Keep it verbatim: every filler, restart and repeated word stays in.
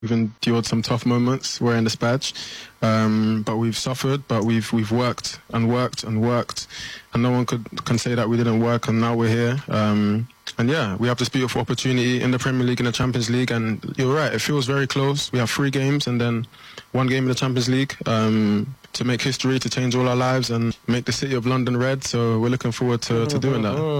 We've endured some tough moments wearing this badge, um, but we've suffered, but we've we've worked and worked and worked, and no one could can say that we didn't work, and now we're here. Um, and yeah, we have this beautiful opportunity in the Premier League and the Champions League, and you're right, it feels very close. We have three games and then one game in the Champions League um, to make history, to change all our lives and make the city of London red, so we're looking forward to, to doing that.